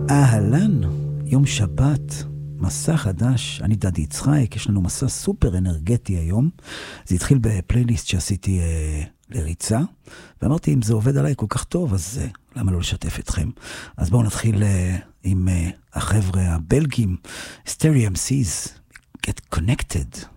אהלן, יום שבת, מסע חדש, אני דדי יצחק, יש לנו מסע סופר אנרגטי היום. זה התחיל בפלייליסט שעשיתי לריצה, ואמרתי אם זה עובד עליי כל כך טוב, אז למה לא לשתף אתכם? אז בואו נתחיל עם החבר'ה הבלגים, Stereo MCs, Get Connected.